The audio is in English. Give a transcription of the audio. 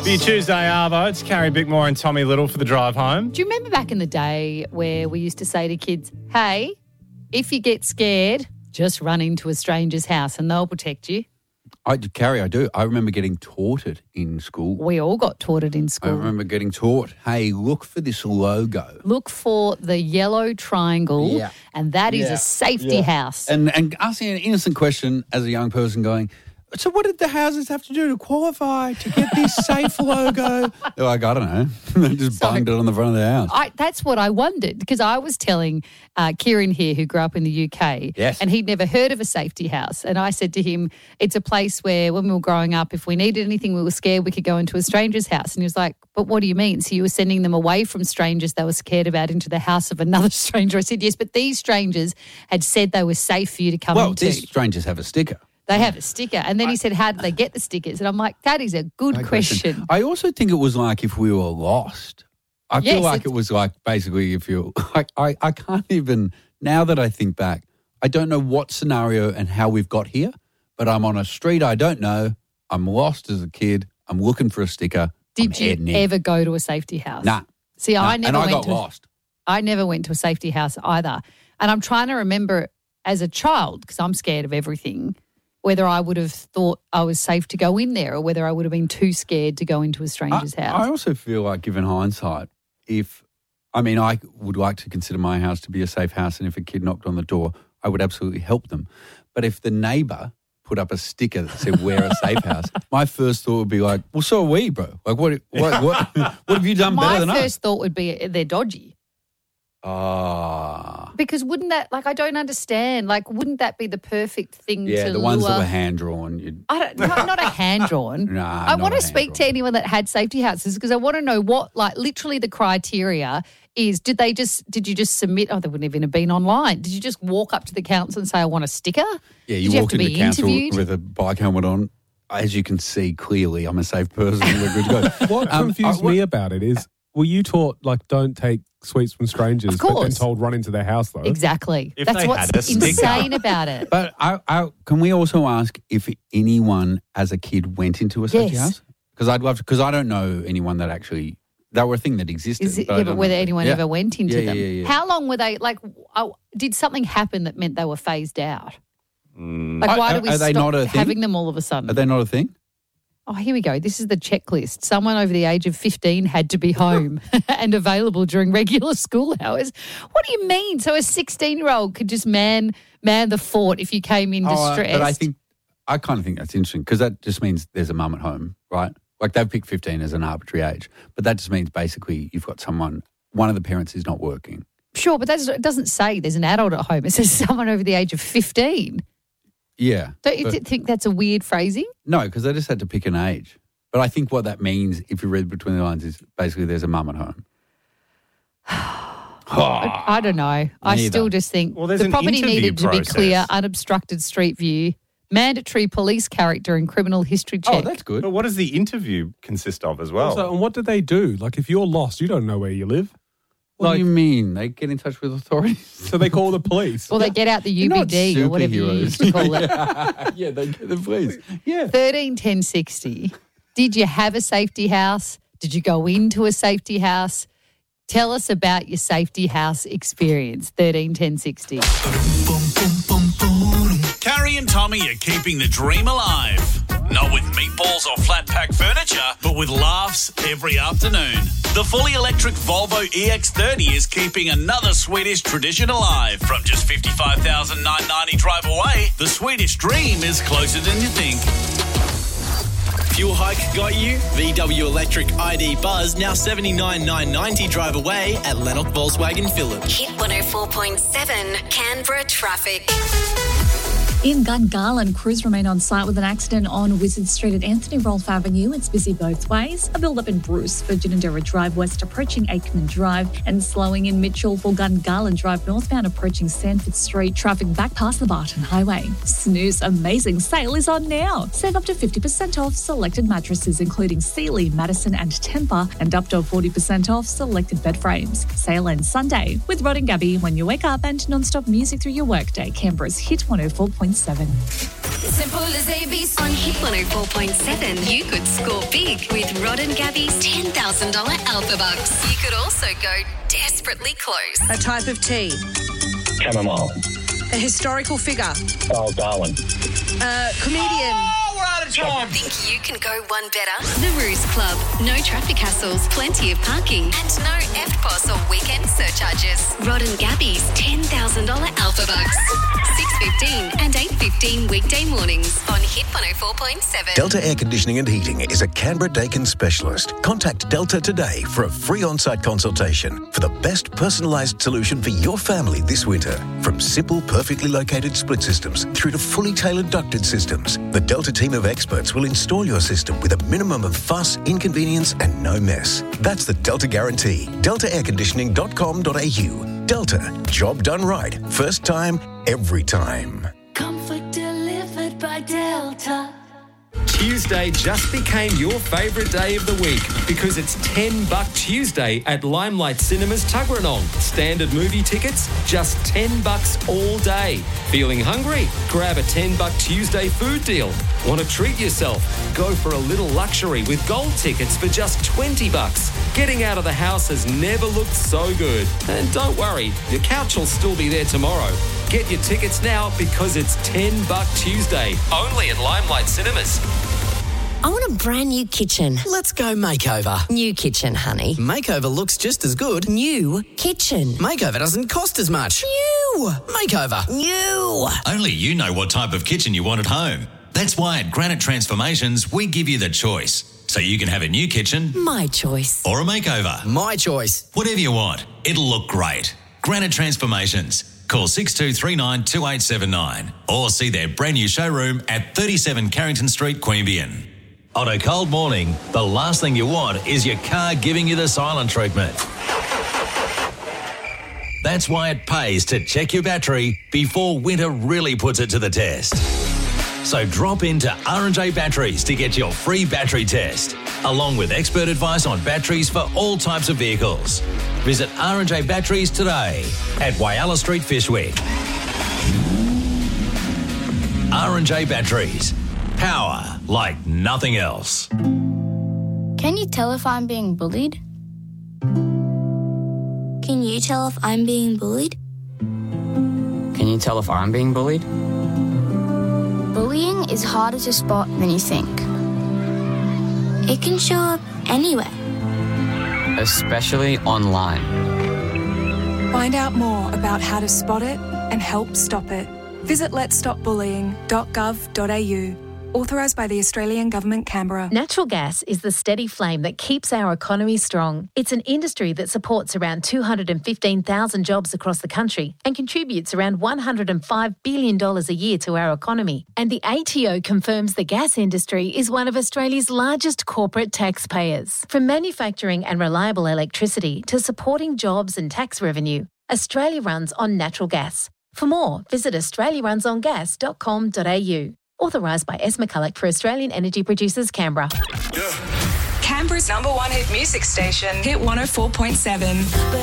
For your Tuesday Arvo, it's Carrie Bickmore and Tommy Little for the drive home. Do you remember back in the day where we used to say to kids, hey, if you get scared, just run into a stranger's house and they'll protect you? Carrie, I do. I remember getting taught it in school. We all got taught it in school. I remember getting taught, hey, look for this logo. Look for the yellow triangle, and that is a safety house. And asking an innocent question as a young person going, so what did the houses have to do to qualify to get this safe logo? They're like, I don't know. They just bunged it on the front of the house. That's what I wondered, because I was telling Kieran here, who grew up in the UK, and he'd never heard of a safety house. And I said to him, it's a place where when we were growing up, if we needed anything, we were scared we could go into a stranger's house. And he was like, but what do you mean? So you were sending them away from strangers they were scared about into the house of another stranger? I said, yes, but these strangers had said they were safe for you to come into. Well, these strangers have a sticker. They have a sticker. And then he said, how did they get the stickers? And I'm like, that is a good question. I also think it was like if we were lost. I feel like it was like basically if you're like, I can't even, now that I think back, I don't know what scenario and how we've got here, but I'm on a street I don't know. I'm lost as a kid. I'm looking for a sticker. Did you ever go to a safety house? Nah. See, I never went got lost. I never went to a safety house either. And I'm trying to remember as a child, because I'm scared of everything, whether I would have thought I was safe to go in there or whether I would have been too scared to go into a stranger's house. I also feel like, given hindsight, I would like to consider my house to be a safe house, and if a kid knocked on the door, I would absolutely help them. But if the neighbour put up a sticker that said, we're a safe house, my first thought would be like, well, so are we, bro. Like, what have you done better than us? My first thought would be they're dodgy. Because wouldn't that, like, I don't understand. Like, wouldn't that be the perfect thing to lure? Yeah, the ones that were hand-drawn. Not a hand-drawn. I want to speak to anyone that had safety houses because I want to know what, like, literally the criteria is. Did you just submit? Oh, they wouldn't even have been online. Did you just walk up to the council and say, I want a sticker? Yeah, you walk into the council with a bike helmet on. As you can see, clearly, I'm a safe person. We're good to go. What confused me about it is, were you taught, like, don't take sweets from strangers, but then told run into their house, though? Exactly. That's what's insane about it. But can we also ask if anyone as a kid went into a safety house? Because I'd love to, because I don't know anyone that actually, that were a thing that existed. But whether anyone ever went into them. Yeah. How long were they, like, did something happen that meant they were phased out? Like, why do we stop having them all of a sudden? Are they not a thing? Oh, here we go. This is the checklist. Someone over the age of 15 had to be home and available during regular school hours. What do you mean? So a 16-year-old could just man the fort if you came in distressed? But I kind of think that's interesting because that just means there's a mum at home, right? Like they've picked 15 as an arbitrary age. But that just means basically you've got one of the parents is not working. Sure, but it doesn't say there's an adult at home. It says someone over the age of 15. Yeah. Don't you think that's a weird phrasing? No, because they just had to pick an age. But I think what that means, if you read between the lines, is basically there's a mum at home. I don't know. I still just think the property needed to be clear, unobstructed street view, mandatory police character and criminal history check. Oh, that's good. But what does the interview consist of as well? Also, and what do they do? Like, if you're lost, you don't know where you live. What do you mean? They get in touch with authorities? So they call the police. Or they get out the UBD or whatever you used to call it. Yeah, they get the police. Yeah. 13 10 60. Did you have a safety house? Did you go into a safety house? Tell us about your safety house experience. 13 10 60. Carrie and Tommy are keeping the dream alive. Not with meatballs or flat pack furniture, but with laughs every afternoon. The fully electric Volvo EX30 is keeping another Swedish tradition alive. From just $55,990 drive away, the Swedish dream is closer than you think. Fuel hike got you? VW Electric ID Buzz now $79,990 drive away at Lennox Volkswagen Phillip. Hit 104.7 Canberra traffic. In Gungahlin, crews remain on site with an accident on Wizard Street at Anthony Rolfe Avenue. It's busy both ways. A build-up in Bruce for Ginninderra Drive West approaching Aikman Drive and slowing in Mitchell for Gungahlin Drive northbound approaching Sanford Street. Traffic back past the Barton Highway. Snooze Amazing Sale is on now. Save up to 50% off selected mattresses including Sealy, Madison and Tempur and up to 40% off selected bed frames. Sale ends Sunday with Rod and Gabby when you wake up and non-stop music through your workday. Canberra's Hit 104.7. 104.7. Simple as ABC. On Hit 104.7, you could score big with Rod and Gabby's $10,000 Alpha Bucks. You could also go desperately close. A type of tea. Chamomile. A historical figure. Oh, Darwin. A comedian. We're out of time. Think you can go one better? The Ruse Club. No traffic hassles, plenty of parking, and no EFTPOS or weekend surcharges. Rod and Gabby's $10,000 Alpha Bucks. 6:15 and 8:15 weekday mornings on Hit 104.7. Delta Air Conditioning and Heating is a Canberra Dakin specialist. Contact Delta today for a free on-site consultation for the best personalised solution for your family this winter. From simple, perfectly located split systems through to fully tailored ducted systems, the Delta team of experts will install your system with a minimum of fuss, inconvenience and no mess. That's the Delta guarantee. DeltaAirConditioning.com.au. Delta. Job done right. First time, every time. Comfort delivered by Delta. Tuesday just became your favourite day of the week because it's $10 Tuesday at Limelight Cinemas Tuggeranong. Standard movie tickets, just $10 all day. Feeling hungry? Grab a $10 Tuesday food deal. Want to treat yourself? Go for a little luxury with gold tickets for just $20. Getting out of the house has never looked so good. And don't worry, your couch will still be there tomorrow. Get your tickets now because it's $10 Tuesday, only at Limelight Cinemas. I want a brand new kitchen. Let's go makeover. New kitchen, honey. Makeover looks just as good. New kitchen. Makeover doesn't cost as much. New. Makeover. New. Only you know what type of kitchen you want at home. That's why at Granite Transformations, we give you the choice. So you can have a new kitchen. My choice. Or a makeover. My choice. Whatever you want, it'll look great. Granite Transformations. Call 6239 2879 or see their brand new showroom at 37 Carrington Street, Queanbeyan. On a cold morning, the last thing you want is your car giving you the silent treatment. That's why it pays to check your battery before winter really puts it to the test. So drop into R&J Batteries to get your free battery test, along with expert advice on batteries for all types of vehicles. Visit R&J Batteries today at Whyalla Street, Fishwick. R&J Batteries. Power like nothing else. Can you tell if I'm being bullied? Can you tell if I'm being bullied? Can you tell if I'm being bullied? Bullying is harder to spot than you think. It can show up anywhere. Especially online. Find out more about how to spot it and help stop it. Visit letsstopbullying.gov.au. Authorised by the Australian Government, Canberra. Natural gas is the steady flame that keeps our economy strong. It's an industry that supports around 215,000 jobs across the country and contributes around $105 billion a year to our economy. And the ATO confirms the gas industry is one of Australia's largest corporate taxpayers. From manufacturing and reliable electricity to supporting jobs and tax revenue, Australia runs on natural gas. For more, visit australiarunsongas.com.au. Authorised by S. McCulloch for Australian Energy Producers, Canberra. Canberra's #1 hit music station, Hit 104.7.